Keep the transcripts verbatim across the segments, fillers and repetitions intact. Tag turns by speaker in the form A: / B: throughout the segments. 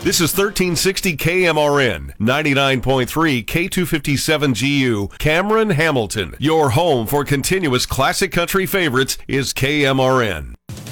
A: This is thirteen sixty K M R N, ninety-nine point three K two fifty-seven G U, Cameron, Hamilton. Your home for continuous classic country favorites is K M R N.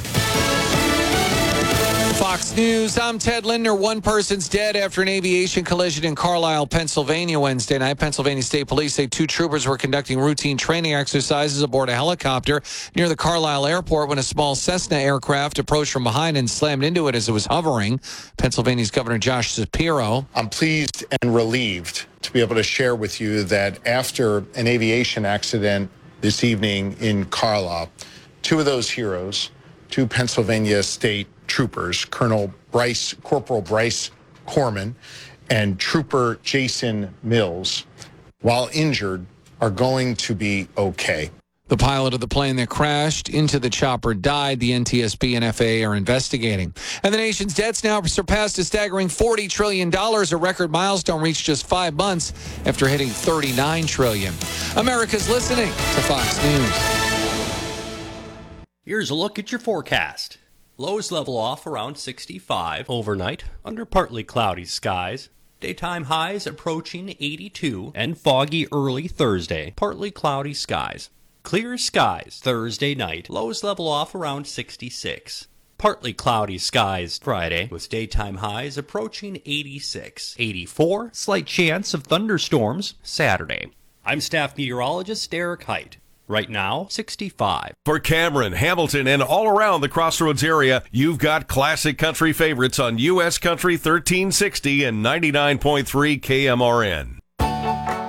B: Fox News, I'm Ted Lindner. One person's dead after an aviation collision in Carlisle, Pennsylvania Wednesday night. Pennsylvania State Police say two troopers were conducting routine training exercises aboard a helicopter near the Carlisle airport when a small Cessna aircraft approached from behind and slammed into it as it was hovering. Pennsylvania's Governor Josh Shapiro.
C: I'm pleased and relieved to be able to share with you that after an aviation accident this evening in Carlisle, two of those heroes, two Pennsylvania State troopers, Colonel Bryce, Corporal Bryce Corman and Trooper Jason Mills, while injured, are going to be okay.
B: The pilot of the plane that crashed into the chopper died. The N T S B and F A A are investigating. And the nation's debts now surpassed a staggering forty trillion dollars, a record milestone reached just five months after hitting thirty-nine trillion dollars. America's listening to Fox News.
D: Here's a look at your forecast. Lows level off around sixty-five overnight under partly cloudy skies. Daytime highs approaching eighty-two and foggy early Thursday. Partly cloudy skies. Clear skies Thursday night. Lows level off around sixty-six. Partly cloudy skies Friday with daytime highs approaching eighty-six. eighty-four. Slight chance of thunderstorms Saturday. I'm staff meteorologist Derek Height. Right now, sixty-five.
A: For Cameron, Hamilton, and all around the Crossroads area, you've got classic country favorites on U S Country thirteen sixty and ninety-nine point three K M R N.